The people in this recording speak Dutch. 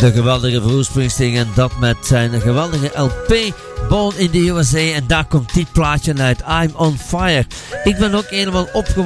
De geweldige Bruce Springsteen en dat met zijn geweldige LP Born in the USA. En daar komt dit plaatje uit, I'm on Fire. Ik ben ook helemaal opgewonden